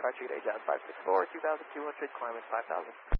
departure gate, Jazz 564, 2200, climb at 5000.